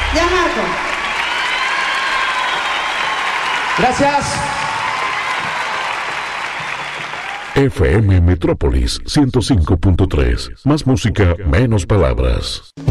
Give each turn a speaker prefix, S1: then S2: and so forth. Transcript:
S1: Ya, Marco.
S2: Gracias.
S3: FM Metrópolis 105.3. Más música, menos palabras.